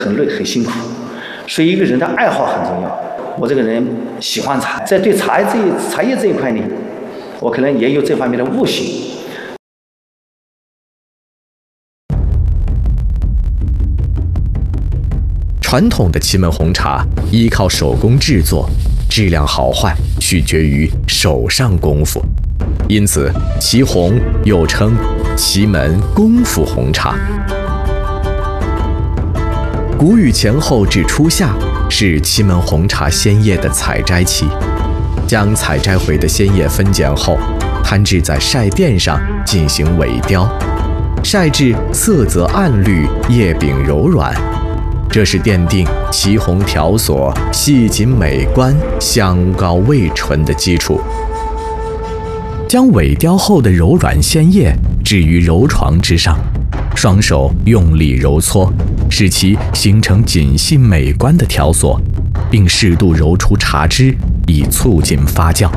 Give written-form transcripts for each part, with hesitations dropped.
很累很辛苦，所以一个人的爱好很重要。我这个人喜欢茶，在对茶叶这一块呢，我可能也有这方面的悟性。 传统的祁门红茶依靠手工制作，质量好坏取决于手上功夫，因此祁红又称祁门功夫红茶。谷雨前后至初夏是祁门红茶鲜叶的采摘期，将采摘回的鲜叶分拣后，摊置在晒垫上进行萎雕，晒至色泽暗绿，叶柄柔软，这是奠定祁红条索细紧美观、香高味醇的基础。将萎雕后的柔软鲜叶置于揉床之上，双手用力揉搓，使其形成紧细美观的条索，并适度揉出茶汁，以促进发酵。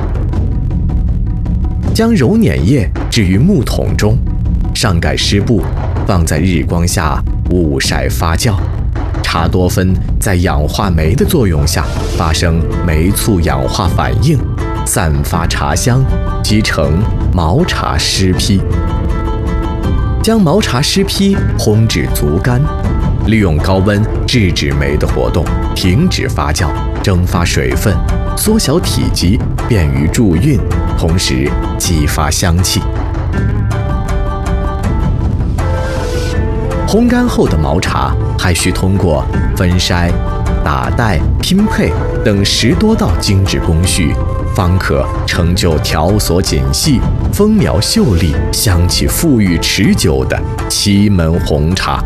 将揉捻叶置于木桶中，上盖湿布，放在日光下捂晒发酵。茶多酚在氧化酶的作用下发生酶促氧化反应，散发茶香，即成毛茶湿坯。将毛茶湿坯烘至足干，利用高温制止酶的活动，停止发酵，蒸发水分，缩小体积，便于助运，同时激发香气。烘干后的毛茶还需通过分筛、打带、拼配等10多道精致工序，方可成就条索紧细、风苗秀丽、香气馥郁持久的祁门红茶。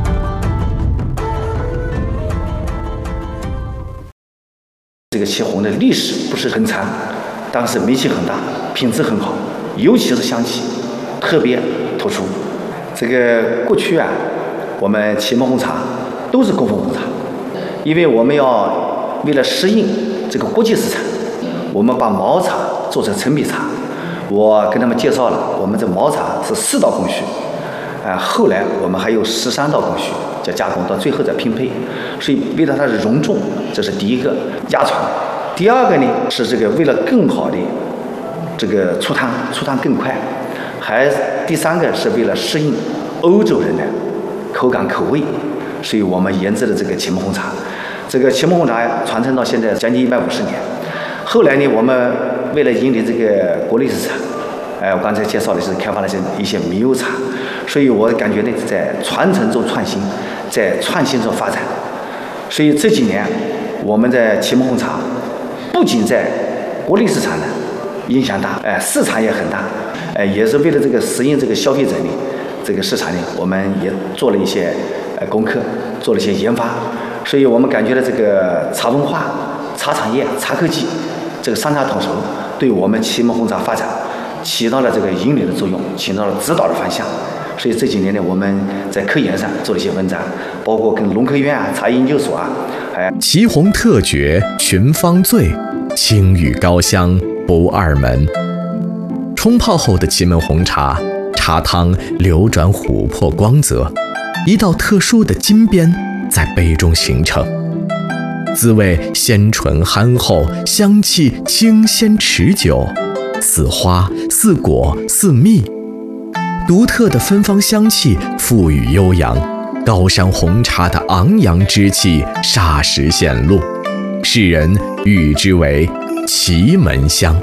这个祁红的历史不是很长，但是名气很大，品质很好，尤其是香气特别突出。这个过去啊，我们祁门红茶都是功夫红茶，因为我们要为了适应这个国际市场，我们把毛茶做成陈皮茶。我跟他们介绍了，我们这毛茶是4道工序，后来我们还有13道工序，叫加工，到最后再拼配。所以为了它的容重，这是第一个压床。第二个呢是这个为了更好的这个出汤更快，第三个是为了适应欧洲人的口感口味，所以我们研制的这个祁门红茶。这个祁门红茶传承到现在将近150年。后来呢，我们为了引领这个国内市场，我刚才介绍的是开发了一些猕猴茶，所以我感觉呢，在传承中创新，在创新中发展。所以这几年我们在祁门红茶不仅在国内市场呢影响大，市场也很大，也是为了这个适应这个消费者呢这个市场呢，我们也做了一些功课，做了一些研发。所以我们感觉到这个茶文化、茶产业、茶科技这个3大统筹，对我们祁门红茶发展起到了这个引领的作用，起到了指导的方向。所以这几年呢，我们在科研上做了一些文章，包括跟农科院啊、茶研究所啊， 祁红特绝群芳醉，清郁高香不二门。冲泡后的祁门红茶，茶汤流转琥珀光泽，一道特殊的金边在杯中形成，滋味鲜醇憨厚，香气清鲜持久，似花似果似蜜。独特的芬芳香气馥郁悠扬，高山红茶的昂扬之气霎时显露，世人誉之为祁门香。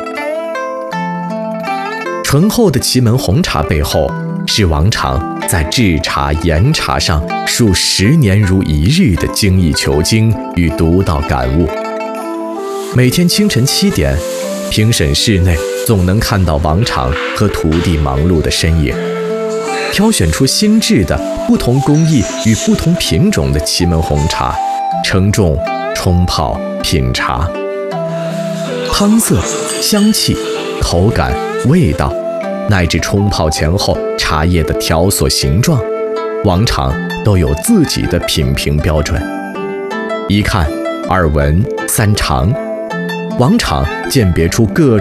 醇厚的祁门红茶背后，是王厂在制茶研茶上数10年如一日的精益求精与独到感悟。每天清晨7点，评审室内总能看到王厂和徒弟忙碌的身影，挑选出新制的不同工艺与不同品种的祁门红茶，称重、冲泡、品茶。汤色、香气、口感、味道，乃至冲泡前后茶叶的条索形状，王厂都有自己的品评标准。1看、2闻、3尝，王厂鉴别出各